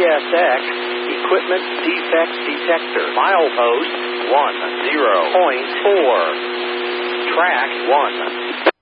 CSX Equipment Defects Detector. Milepost 10.4. Track 1.